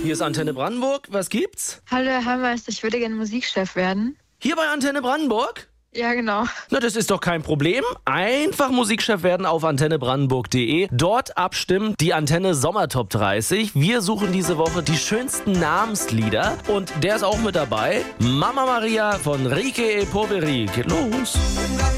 Hier ist Antenne Brandenburg. Was gibt's? Hallo Herr Hammerst, ich würde gerne Musikchef werden. Hier bei Antenne Brandenburg? Ja, genau. Na, das ist doch kein Problem. Einfach Musikchef werden auf antennebrandenburg.de. Dort abstimmen, die Antenne Sommertop 30. Wir suchen diese Woche die schönsten Namenslieder. Und der ist auch mit dabei. Mama Maria von Rike e Poveri. Geht los.